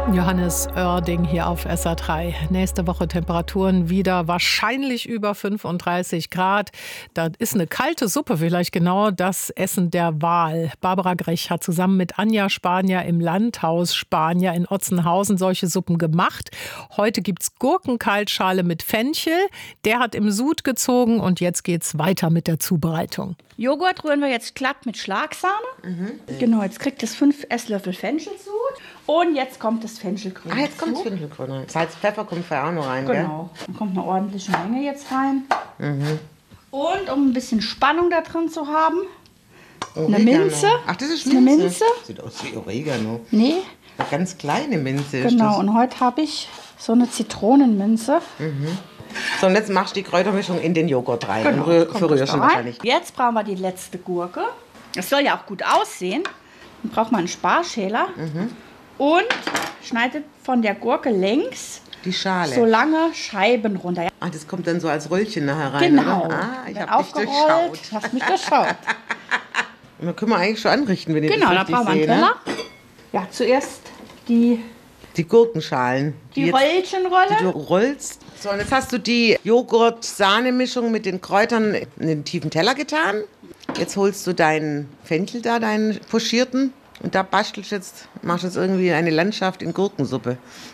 Johannes Oerding hier auf SA3. Nächste Woche Temperaturen wieder wahrscheinlich über 35 Grad. Da ist eine kalte Suppe vielleicht genau das Essen der Wahl. Barbara Grech hat zusammen mit Anja Spanier im Landhaus Spanier in Otzenhausen solche Suppen gemacht. Heute gibt's Gurkenkaltschale mit Fenchel. Der hat im Sud gezogen und jetzt geht's weiter mit der Zubereitung. Joghurt rühren wir jetzt glatt mit Schlagsahne. Genau, jetzt kriegt es 5 Esslöffel Fenchelsud. Und jetzt kommt das Fenchelgrün. Jetzt kommt das Fenchelgrün rein. Salz, Pfeffer kommt vorher auch noch rein, genau. Dann kommt eine ordentliche Menge jetzt rein. Und um ein bisschen Spannung da drin zu haben, Oregano. Eine Minze. Ach, das ist Eine Minze. Sieht aus wie Oregano. Nee. Eine ganz kleine Minze ist Genau, das. und heute habe ich so eine Zitronenminze. So, und jetzt machst du die Kräutermischung in den Joghurt rein. Genau, Und kommt verrührst das ihn da rein. wahrscheinlich. Jetzt brauchen wir die letzte Gurke. Das soll ja auch gut aussehen. Dann braucht man einen Sparschäler. Und schneidet von der Gurke längs Die Schale. so lange Scheiben runter. Ja, Das kommt dann so als Röllchen nachher rein, genau. oder? Ich Wird habe dich durchschaut. aufgerollt. Hast mich durchschaut. Und dann können wir eigentlich schon anrichten, wenn ich Genau, das da richtig brauchen wir einen sehe. Teller. Ja, zuerst die Die Gurkenschalen. Die Röllchenrolle. du rollst. So, und jetzt hast du die Joghurt-Sahne-Mischung mit den Kräutern in den tiefen Teller getan. Jetzt holst du deinen Fenchel da, deinen pochierten. Und da machst du jetzt irgendwie eine Landschaft in Gurkensuppe.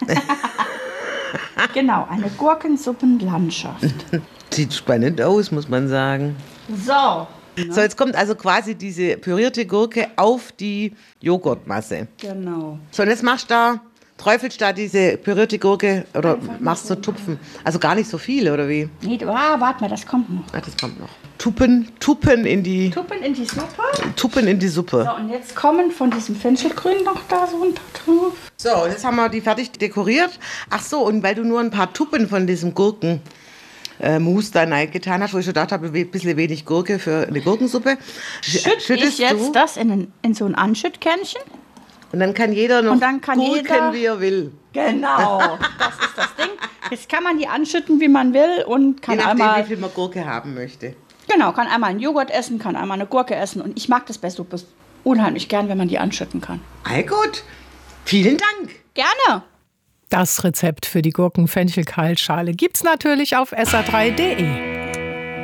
Genau, eine Gurkensuppenlandschaft. Sieht spannend aus, muss man sagen. So. So, jetzt kommt also quasi diese pürierte Gurke auf die Joghurtmasse. Genau. So, und jetzt träufelst da diese pürierte Gurke oder machst so Tupfen. Also gar nicht so viele, oder wie? Nee, warte mal, das kommt noch. Ach, das kommt noch. Tuppen in die Tuppen in die Suppe. Suppe. So, und jetzt kommen von diesem Fenchelgrün noch da so ein paar drauf. So, und jetzt haben wir die fertig dekoriert. Ach so, und weil du nur ein paar Tuppen von diesem Gurkenmus da reingetan hast, wo ich schon gedacht habe, ein bisschen wenig Gurke für eine Gurkensuppe, Schütte ich jetzt das in so ein Anschüttkännchen. Und dann kann jeder noch Und dann kann gurken, wie er will. Genau, das ist das Ding. Jetzt kann man die anschütten, wie man will und kann Je nachdem, einmal... wie viel man Gurke haben möchte. Genau, kann einmal einen Joghurt essen, kann einmal eine Gurke essen. Und ich mag das bei Suppe unheimlich gern, wenn man die anschütten kann. All gut. Vielen Dank. Gerne. Das Rezept für die Gurken-Fenchel-Kaltschale gibt's natürlich auf sa3.de.